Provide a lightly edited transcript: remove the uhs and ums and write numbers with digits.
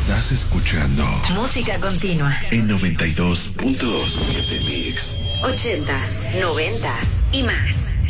Estás escuchando Música Continua en 92.7 Mix. 80s, 90s y más.